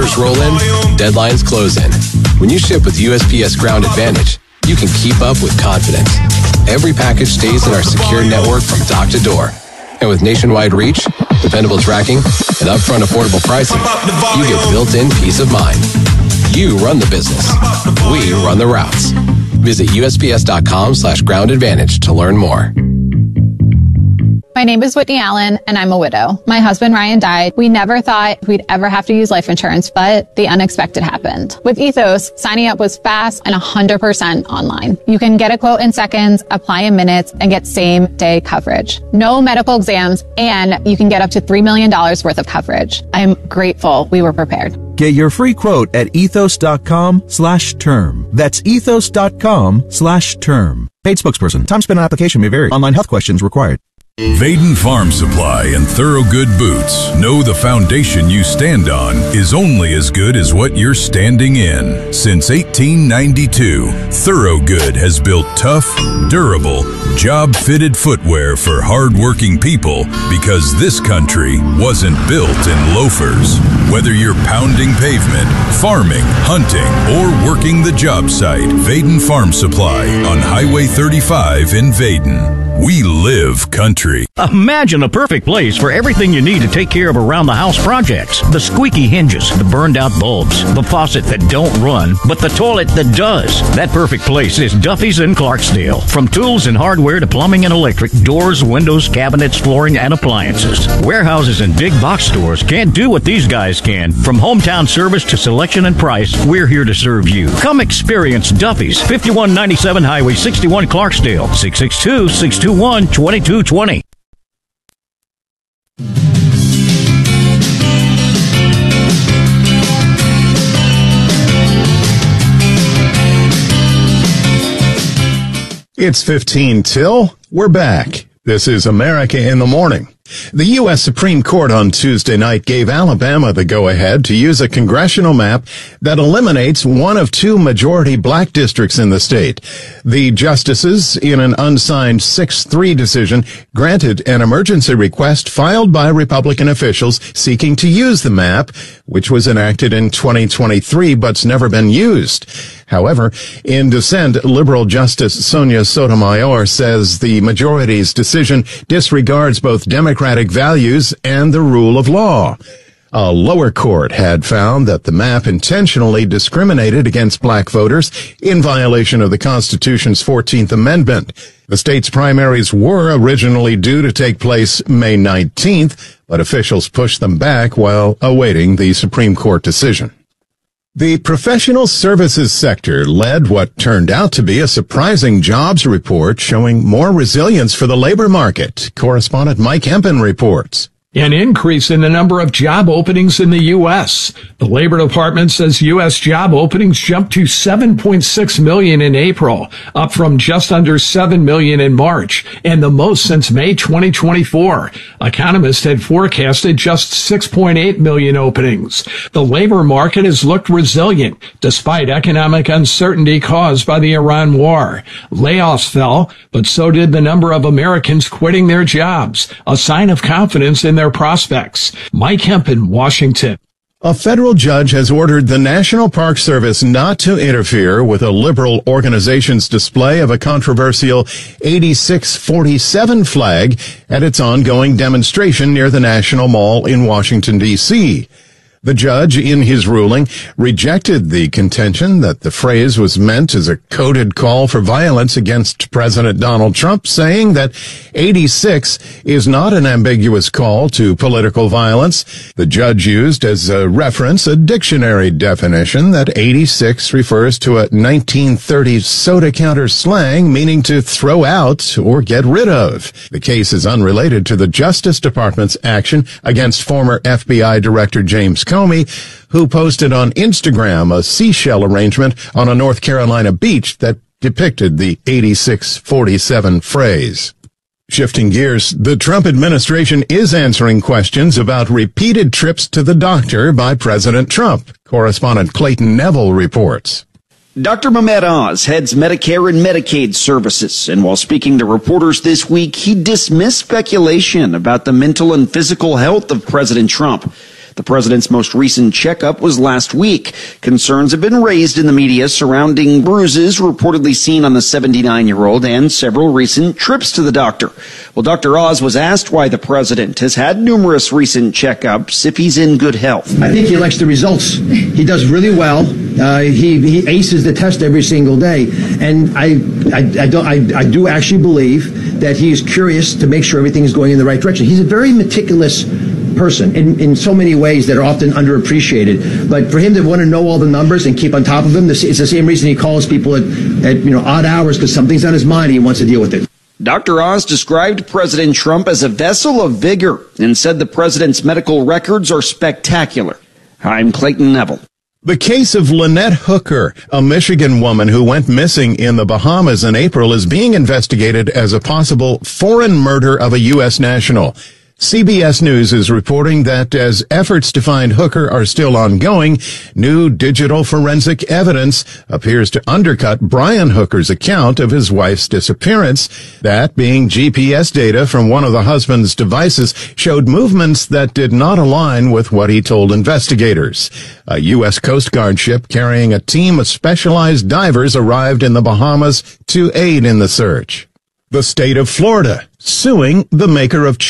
Orders roll in, deadlines close in. When you ship with USPS Ground Advantage, you can keep up with confidence. Every package stays in our secure network from dock to door. And with nationwide reach, dependable tracking, and upfront affordable pricing, you get built-in peace of mind. You run the business. We run the routes. Visit USPS.com/Ground Advantage to learn more. My name is Whitney Allen, and I'm a widow. My husband, Ryan, died. We never thought we'd ever have to use life insurance, but the unexpected happened. With Ethos, signing up was fast and 100% online. You can get a quote in seconds, apply in minutes, and get same-day coverage. No medical exams, and you can get up to $3 million worth of coverage. I'm grateful we were prepared. Get your free quote at ethos.com/term. That's ethos.com/term. Paid spokesperson. Time spent on application may vary. Online health questions required. Vaden Farm Supply and Thorogood Boots know the foundation you stand on is only as good as what you're standing in. Since 1892, Thorogood has built tough, durable, job-fitted footwear for hard-working people because this country wasn't built in loafers. Whether you're pounding pavement, farming, hunting, or working the job site, Vaden Farm Supply on Highway 35 in Vaden. We live country. Imagine a perfect place for everything you need to take care of around-the-house projects. The squeaky hinges, the burned-out bulbs, the faucet that don't run, but the toilet that does. That perfect place is Duffy's in Clarksdale. From tools and hardware to plumbing and electric, doors, windows, cabinets, flooring, and appliances. Warehouses and big box stores can't do what these guys can. From hometown service to selection and price, we're here to serve you. Come experience Duffy's, 5197 Highway 61 Clarksdale, 662-621-2220. It's 15 till. We're back. This is America in the Morning. The U.S. Supreme Court on Tuesday night gave Alabama the go-ahead to use a congressional map that eliminates one of two majority black districts in the state. The justices, in an unsigned 6-3 decision, granted an emergency request filed by Republican officials seeking to use the map, which was enacted in 2023 but's never been used. However, in dissent, liberal Justice Sonia Sotomayor says the majority's decision disregards both democratic values and the rule of law. A lower court had found that the map intentionally discriminated against black voters in violation of the Constitution's 14th Amendment. The state's primaries were originally due to take place May 19th, but officials pushed them back while awaiting the Supreme Court decision. The professional services sector led what turned out to be a surprising jobs report showing more resilience for the labor market. Correspondent Mike Hempen reports. An increase in the number of job openings in the U.S. The Labor Department says U.S. job openings jumped to 7.6 million in April, up from just under 7 million in March, and the most since May 2024. Economists had forecasted just 6.8 million openings. The labor market has looked resilient despite economic uncertainty caused by the Iran war. Layoffs fell, but so did the number of Americans quitting their jobs, a sign of confidence in their prospects. Mike Hempen, Washington. A federal judge has ordered the National Park Service not to interfere with a liberal organization's display of a controversial 8647 flag at its ongoing demonstration near the National Mall in Washington, D.C. The judge, in his ruling, rejected the contention that the phrase was meant as a coded call for violence against President Donald Trump, saying that 86 is not an ambiguous call to political violence. The judge used as a reference a dictionary definition that 86 refers to a 1930s soda counter slang meaning to throw out or get rid of. The case is unrelated to the Justice Department's action against former FBI Director James Comey, who posted on Instagram a seashell arrangement on a North Carolina beach that depicted the 8647 phrase. Shifting gears, the Trump administration is answering questions about repeated trips to the doctor by President Trump. Correspondent Clayton Neville reports. Dr. Mehmet Oz heads Medicare and Medicaid services, and while speaking to reporters this week, he dismissed speculation about the mental and physical health of President Trump. The president's most recent checkup was last week. Concerns have been raised in the media surrounding bruises reportedly seen on the 79-year-old and several recent trips to the doctor. Well, Dr. Oz was asked why the president has had numerous recent checkups if he's in good health. I think he likes the results. He does really well. He aces the test every single day. And I do actually believe that he's curious to make sure everything is going in the right direction. He's a very meticulous person in so many ways that are often underappreciated. But for him to want to know all the numbers and keep on top of them, it's the same reason he calls people at odd hours, because something's on his mind and he wants to deal with it. Dr. Oz described President Trump as a vessel of vigor and said the president's medical records are spectacular. I'm Clayton Neville. The case of Lynette Hooker, a Michigan woman who went missing in the Bahamas in April, is being investigated as a possible foreign murder of a U.S. national. CBS News is reporting that as efforts to find Hooker are still ongoing, new digital forensic evidence appears to undercut Brian Hooker's account of his wife's disappearance. That being GPS data from one of the husband's devices showed movements that did not align with what he told investigators. A U.S. Coast Guard ship carrying a team of specialized divers arrived in the Bahamas to aid in the search. The state of Florida suing the maker of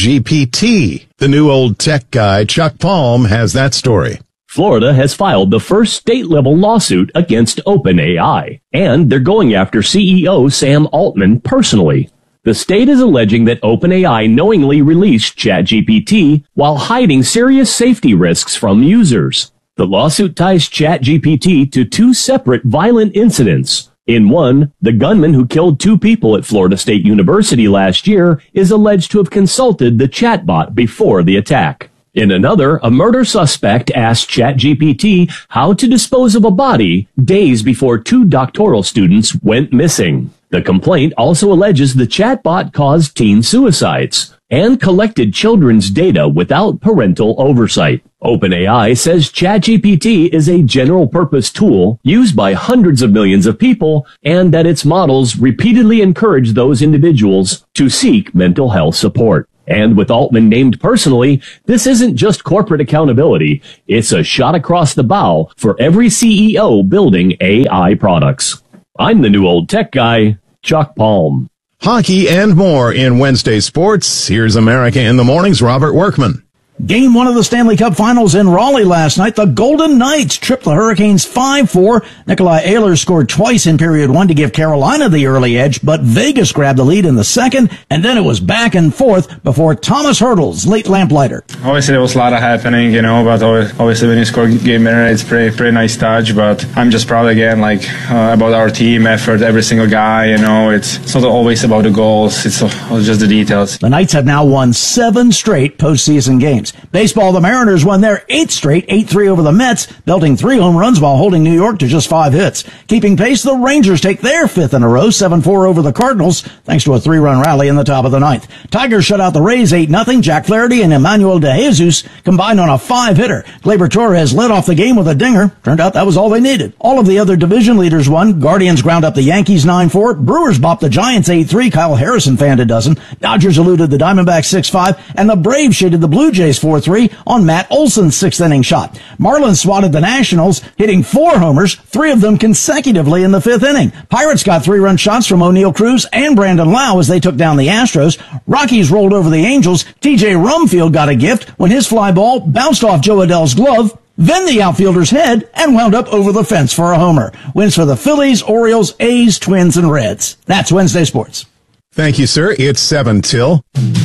ChatGPT. The new old tech guy, Chuck Palm, has that story. Florida has filed the first state-level lawsuit against OpenAI, and they're going after CEO Sam Altman personally. The state is alleging that OpenAI knowingly released ChatGPT while hiding serious safety risks from users. The lawsuit ties ChatGPT to two separate violent incidents. In one, the gunman who killed 2 people at Florida State University last year is alleged to have consulted the chatbot before the attack. In another, a murder suspect asked ChatGPT how to dispose of a body days before 2 doctoral students went missing. The complaint also alleges the chatbot caused teen suicides and collected children's data without parental oversight. OpenAI says ChatGPT is a general-purpose tool used by hundreds of millions of people, and that its models repeatedly encourage those individuals to seek mental health support. And with Altman named personally, this isn't just corporate accountability. It's a shot across the bow for every CEO building AI products. I'm the new old tech guy, Chuck Palm. Hockey and more in Wednesday sports. Here's America in the Morning's Robert Workman. Game 1 of the Stanley Cup Finals in Raleigh last night. The Golden Knights tripped the Hurricanes 5-4. Nikolai Ehlers scored twice in period 1 to give Carolina the early edge, but Vegas grabbed the lead in the second, and then it was back and forth before Thomas Hertl's late lamplighter. Obviously, there was a lot of happening, but obviously when you score game winner, it's pretty nice touch, but I'm just proud again, about our team effort, every single guy, it's not always about the goals, it's just the details. The Knights have now won 7 straight postseason games. Baseball, the Mariners won their 8th straight, 8-3 over the Mets, belting 3 home runs while holding New York to just 5 hits. Keeping pace, the Rangers take their 5th in a row, 7-4 over the Cardinals, thanks to a 3-run rally in the top of the 9th. Tigers shut out the Rays 8-0. Jack Flaherty and Emmanuel De Jesus combined on a 5-hitter. Gleyber Torres led off the game with a dinger. Turned out that was all they needed. All of the other division leaders won. Guardians ground up the Yankees 9-4. Brewers bopped the Giants 8-3. Kyle Harrison fanned a dozen. Dodgers eluded the Diamondbacks 6-5. And the Braves shaded the Blue Jays 4-3 on Matt Olson's 6th inning shot. Marlins swatted the Nationals, hitting 4 homers, 3 of them consecutively in the 5th inning. Pirates got 3-run shots from O'Neal Cruz and Brandon Lau as they took down the Astros. Rockies rolled over the Angels. TJ Rumfield got a gift when his fly ball bounced off Joe Adell's glove, then the outfielder's head, and wound up over the fence for a homer. Wins for the Phillies, Orioles, A's, Twins, and Reds. That's Wednesday Sports. Thank you, sir. It's 7 till.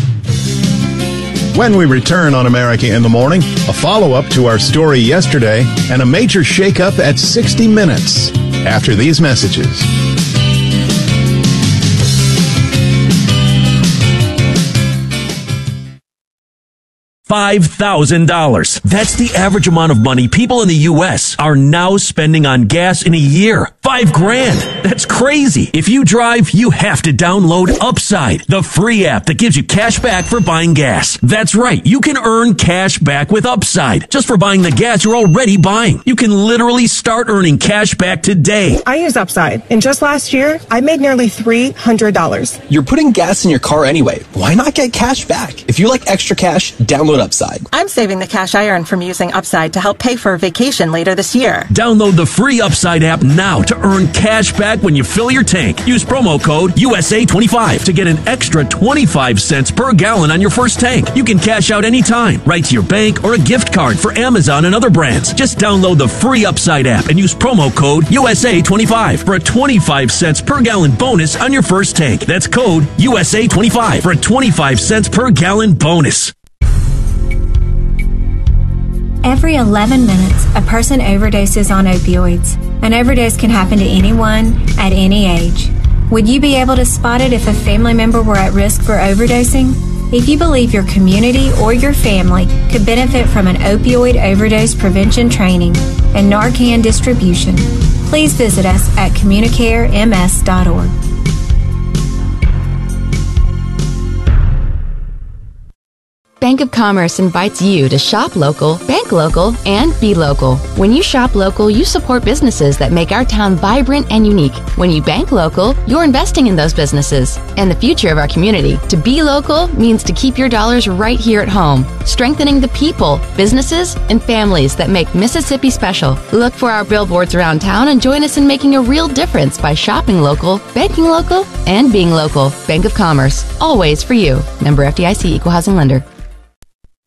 When we return on America in the Morning, a follow-up to our story yesterday and a major shakeup at 60 Minutes after these messages. $5,000. That's the average amount of money people in the U.S. are now spending on gas in a year. $5,000. That's crazy. If you drive, you have to download Upside, the free app that gives you cash back for buying gas. That's right. You can earn cash back with Upside just for buying the gas you're already buying. You can literally start earning cash back today. I use Upside, and just last year, I made nearly $300. You're putting gas in your car anyway. Why not get cash back? If you like extra cash, download Upside. I'm saving the cash I earn from using Upside to help pay for a vacation later this year. Download the free Upside app now to earn cash back when you fill your tank. Use promo code USA25 to get an extra 25 cents per gallon on your first tank. You can cash out anytime, right to your bank or a gift card for Amazon and other brands. Just download the free Upside app and use promo code USA25 for a 25 cents per gallon bonus on your first tank. That's code USA25 for a 25 cents per gallon bonus. Every 11 minutes, a person overdoses on opioids. An overdose can happen to anyone at any age. Would you be able to spot it if a family member were at risk for overdosing? If you believe your community or your family could benefit from an opioid overdose prevention training and Narcan distribution, please visit us at communicarems.org. Bank of Commerce invites you to shop local, bank local, and be local. When you shop local, you support businesses that make our town vibrant and unique. When you bank local, you're investing in those businesses and the future of our community. To be local means to keep your dollars right here at home, strengthening the people, businesses, and families that make Mississippi special. Look for our billboards around town and join us in making a real difference by shopping local, banking local, and being local. Bank of Commerce, always for you. Member FDIC, Equal Housing Lender.